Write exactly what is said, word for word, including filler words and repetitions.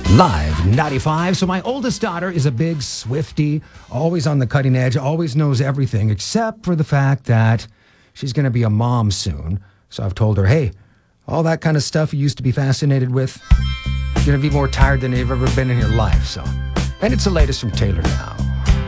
Live ninety-five. So my oldest daughter is a big Swiftie, always on the cutting edge, always knows everything, except for the fact that she's going to be a mom soon. So I've told her, hey, all that kind of stuff you used to be fascinated with, you're going to be more tired than you've ever been in your life. So, and it's the latest from Taylor now.